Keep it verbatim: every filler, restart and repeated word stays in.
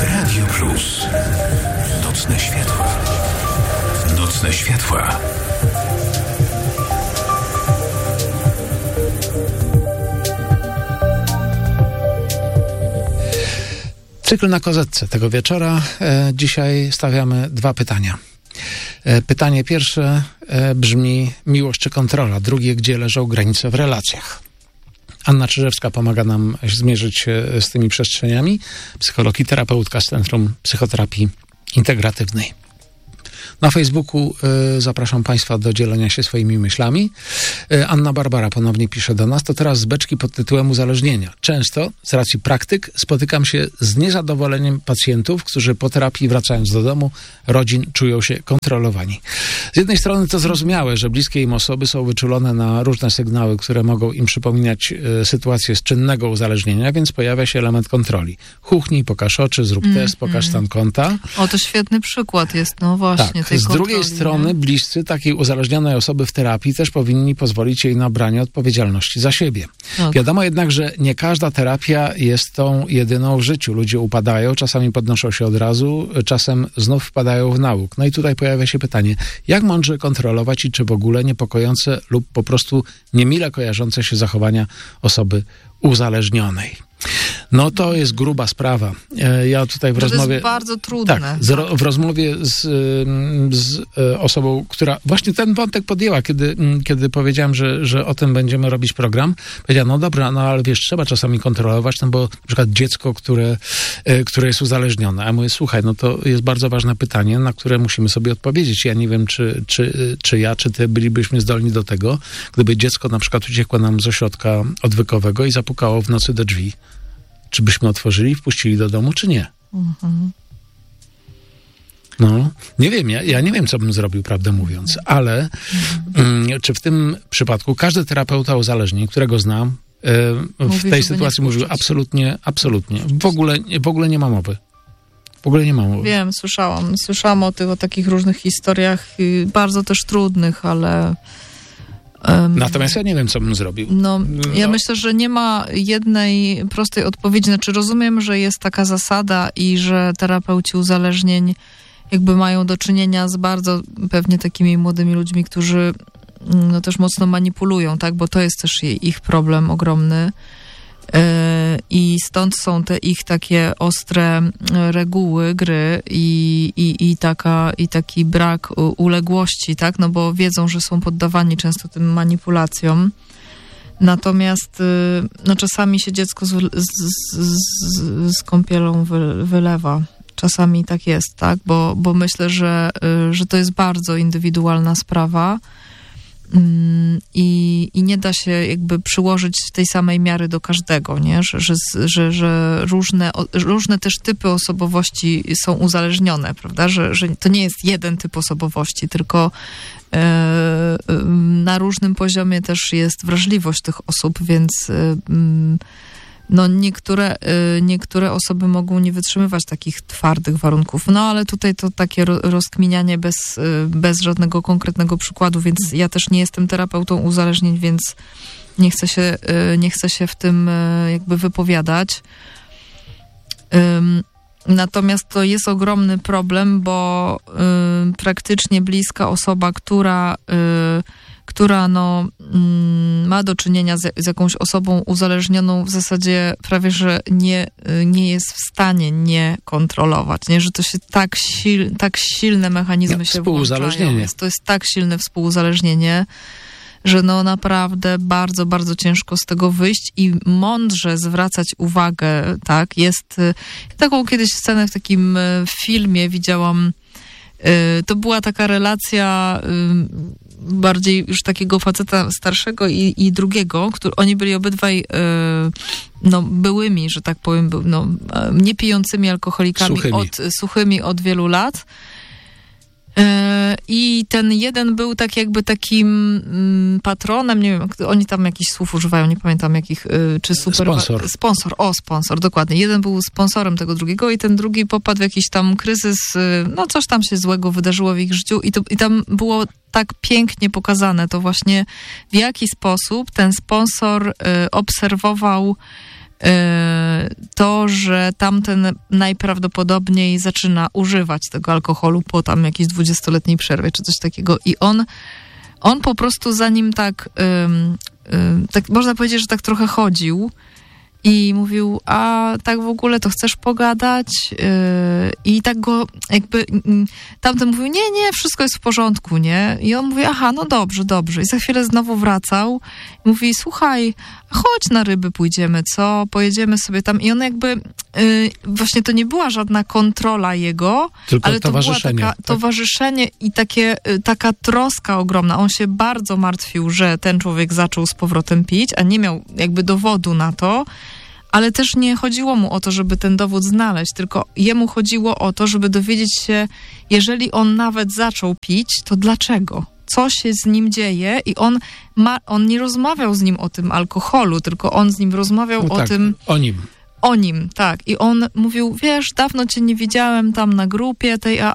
Radio Plus. Nocne światła. Nocne światła. Cykl na kozetce tego wieczora. E, dzisiaj stawiamy dwa pytania. E, pytanie pierwsze e, brzmi: miłość czy kontrola? Drugie: gdzie leżą granice w relacjach? Anna Czyżewska pomaga nam zmierzyć się z tymi przestrzeniami. Psycholog i terapeutka z Centrum Psychoterapii Integratywnej. Na Facebooku y, zapraszam Państwa do dzielenia się swoimi myślami. Y, Anna Barbara ponownie pisze do nas: to teraz z beczki pod tytułem uzależnienia. Często, z racji praktyk, spotykam się z niezadowoleniem pacjentów, którzy po terapii, wracając do domu, rodzin, czują się kontrolowani. Z jednej strony to zrozumiałe, że bliskie im osoby są wyczulone na różne sygnały, które mogą im przypominać y, sytuację z czynnego uzależnienia, więc pojawia się element kontroli. Chuchnij, pokaż oczy, zrób mm, test, pokaż stan konta. O, to świetny przykład jest, no właśnie. Tak. Z drugiej strony bliscy takiej uzależnionej osoby w terapii też powinni pozwolić jej na branie odpowiedzialności za siebie. Tak. Wiadomo jednak, że nie każda terapia jest tą jedyną w życiu. Ludzie upadają, czasami podnoszą się od razu, czasem znów wpadają w nałóg. No i tutaj pojawia się pytanie, jak mądrze kontrolować i czy w ogóle niepokojące lub po prostu niemile kojarzące się zachowania osoby uzależnionej. No to jest gruba sprawa. Ja tutaj w to rozmowie... To jest bardzo trudne. Tak, z, w rozmowie z, z osobą, która właśnie ten wątek podjęła, kiedy, kiedy powiedziałem, że, że o tym będziemy robić program, powiedziała: no dobra, no ale wiesz, trzeba czasami kontrolować, no bo na przykład dziecko, które, które jest uzależnione. A ja mówię: słuchaj, no to jest bardzo ważne pytanie, na które musimy sobie odpowiedzieć. Ja nie wiem, czy, czy, czy ja, czy ty bylibyśmy zdolni do tego, gdyby dziecko na przykład uciekło nam z ośrodka odwykowego i zapukało w nocy do drzwi. Czy byśmy otworzyli, wpuścili do domu, czy nie? Mhm. No, nie wiem, ja, ja nie wiem, co bym zrobił, prawdę mówiąc, ale mhm. um, czy w tym przypadku każdy terapeuta uzależnień, którego znam, y, w Mówi, tej sytuacji mówił absolutnie, absolutnie. W ogóle, w ogóle nie ma mowy. W ogóle nie ma mowy. Wiem, słyszałam. Słyszałam o tych, o takich różnych historiach, bardzo też trudnych, ale... Um, Natomiast ja nie wiem, co bym zrobił. No, ja no. myślę, że nie ma jednej prostej odpowiedzi. Znaczy, rozumiem, że jest taka zasada i że terapeuci uzależnień jakby mają do czynienia z bardzo pewnie takimi młodymi ludźmi, którzy no, też mocno manipulują, tak? Bo to jest też ich problem ogromny. I stąd są te ich takie ostre reguły gry i, i, i, taka, i taki brak uległości, tak? No bo wiedzą, że są poddawani często tym manipulacjom. Natomiast no, czasami się dziecko z, z, z, z kąpielą wy, wylewa. Czasami tak jest, tak? Bo, bo myślę, że, że to jest bardzo indywidualna sprawa. I, I nie da się jakby przyłożyć tej samej miary do każdego, nie? Że, że, że, że różne, różne też typy osobowości są uzależnione, prawda? Że, że to nie jest jeden typ osobowości, tylko e, na różnym poziomie też jest wrażliwość tych osób, więc e, no niektóre, niektóre osoby mogą nie wytrzymywać takich twardych warunków. No ale tutaj to takie rozkminianie bez, bez żadnego konkretnego przykładu, więc ja też nie jestem terapeutą uzależnień, więc nie chcę się, nie chcę się w tym jakby wypowiadać. Natomiast to jest ogromny problem, bo praktycznie bliska osoba, która która no, mm, ma do czynienia z, z jakąś osobą uzależnioną, w zasadzie prawie, że nie, nie jest w stanie nie kontrolować, nie? Że to się tak, sil, tak silne mechanizmy no, się włączają. Jest, to jest tak silne współuzależnienie, że no naprawdę bardzo, bardzo ciężko z tego wyjść i mądrze zwracać uwagę, tak? Jest taką kiedyś scenę w takim filmie widziałam. To była taka relacja bardziej już takiego faceta starszego i, i drugiego, który, oni byli obydwaj no, byłymi, że tak powiem, no, nie pijącymi alkoholikami, suchymi. Od, suchymi od wielu lat. I ten jeden był tak jakby takim patronem, nie wiem, oni tam jakichś słów używają, nie pamiętam jakich, czy super... Sponsor. Sponsor, o, sponsor, dokładnie. Jeden był sponsorem tego drugiego i ten drugi popadł w jakiś tam kryzys, no coś tam się złego wydarzyło w ich życiu i, to, i tam było tak pięknie pokazane to właśnie, w jaki sposób ten sponsor obserwował to, że tamten najprawdopodobniej zaczyna używać tego alkoholu po tam jakiejś dwudziestoletniej przerwie, czy coś takiego. I on, on po prostu za nim tak, ym, ym, tak, można powiedzieć, że tak trochę chodził i mówił, a tak w ogóle to chcesz pogadać? Yy, I tak go jakby, yy, tamten mówił, nie, nie, wszystko jest w porządku, nie? I on mówi, aha, no dobrze, dobrze. I za chwilę znowu wracał i mówi, słuchaj, chodź na ryby pójdziemy, co? Pojedziemy sobie tam. I on jakby, yy, właśnie to nie była żadna kontrola jego, tylko ale to była towarzyszenie, taka tak? towarzyszenie i takie, yy, taka troska ogromna. On się bardzo martwił, że ten człowiek zaczął z powrotem pić, a nie miał jakby dowodu na to. Ale też nie chodziło mu o to, żeby ten dowód znaleźć, tylko jemu chodziło o to, żeby dowiedzieć się, jeżeli on nawet zaczął pić, to dlaczego? Co się z nim dzieje? I on, ma, on nie rozmawiał z nim o tym alkoholu, tylko on z nim rozmawiał No o tak, tym... o nim. O nim, tak. I on mówił, wiesz, dawno cię nie widziałem tam na grupie tej, a,